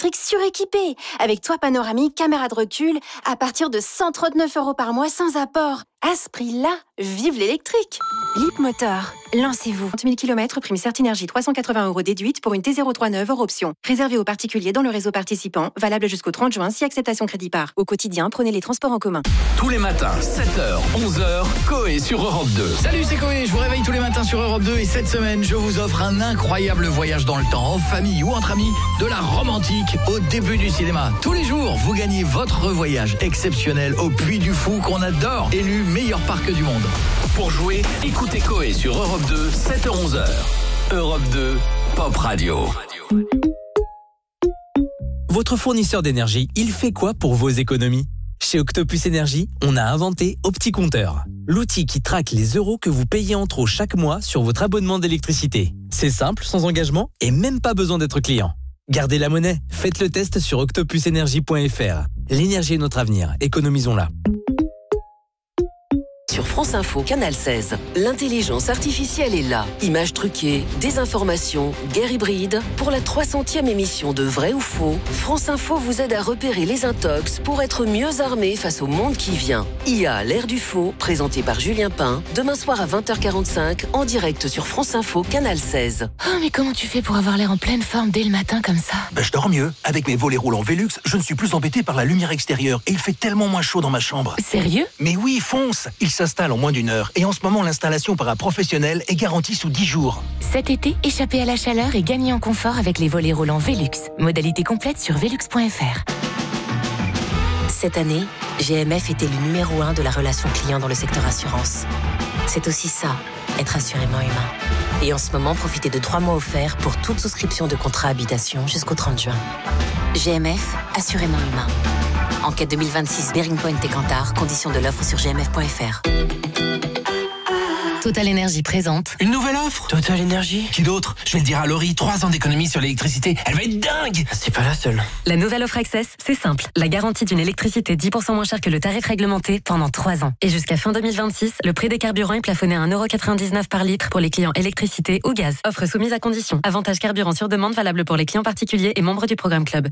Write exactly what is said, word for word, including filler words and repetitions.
électrique suréquipée, avec toit panoramique, caméra de recul, à partir de cent trente-neuf euros par mois sans apport. À ce prix-là, vive l'électrique! Leapmotor, lancez-vous. trente mille kilomètres, prime Certinergie trois cent quatre-vingts euros déduite pour une T zéro trois neuf hors option. Réservé aux particuliers dans le réseau participant, valable jusqu'au trente juin si acceptation crédit par. Au quotidien, prenez les transports en commun. Tous les matins, sept heures, onze heures, Coé sur Europe deux. Salut, c'est Coé, je vous réveille tous les matins sur Europe deux et cette semaine, je vous offre un incroyable voyage dans le temps, en famille ou entre amis, de la romantique au début du cinéma. Tous les jours, vous gagnez votre voyage exceptionnel au Puy du Fou qu'on adore, élu meilleur parc du monde. Pour jouer, écoutez Coé sur Europe deux, sept heures onze heures. Europe deux, Pop Radio. Votre fournisseur d'énergie, il fait quoi pour vos économies ? Chez Octopus Énergie, on a inventé OptiCompteur, l'outil qui traque les euros que vous payez en trop chaque mois sur votre abonnement d'électricité. C'est simple, sans engagement et même pas besoin d'être client. Gardez la monnaie, faites le test sur octopus énergie point f r. L'énergie est notre avenir, économisons-la. Sur France Info, Canal seize, l'intelligence artificielle est là. Images truquées, désinformation, guerre hybride. Pour la trois centième émission de Vrai ou Faux, France Info vous aide à repérer les intox pour être mieux armé face au monde qui vient. I A, l'ère du faux, présenté par Julien Pain, demain soir à vingt heures quarante-cinq, en direct sur France Info, Canal seize. Oh, mais comment tu fais pour avoir l'air en pleine forme dès le matin comme ça ? Ben, je dors mieux. Avec mes volets roulants Velux, je ne suis plus embêté par la lumière extérieure et il fait tellement moins chaud dans ma chambre. Sérieux ? Mais oui, fonce. Il s'installe en moins d'une heure et en ce moment, l'installation par un professionnel est garantie sous dix jours. Cet été, échappez à la chaleur et gagnez en confort avec les volets roulants Velux. Modalité complète sur velux point f r. Cette année, G M F était le numéro un de la relation client dans le secteur assurance. C'est aussi ça, être assurément humain. Et en ce moment, profitez de trois mois offerts pour toute souscription de contrat habitation jusqu'au trente juin. G M F, assurément humain. Enquête deux mille vingt-six Bearing Point et Kantar, conditions de l'offre sur g m f point f r. Total Énergie présente. Une nouvelle offre Total Énergie. Qui d'autre? Je vais le dire à Laurie, trois ans d'économie sur l'électricité. Elle va être dingue. C'est pas la seule. La nouvelle offre Access, c'est simple. La garantie d'une électricité dix pour cent moins chère que le tarif réglementé pendant trois ans. Et jusqu'à fin deux mille vingt-six, le prix des carburants est plafonné à un euro quatre-vingt-dix-neuf par litre pour les clients électricité ou gaz. Offre soumise à conditions. Avantage carburant sur demande valable pour les clients particuliers et membres du programme Club.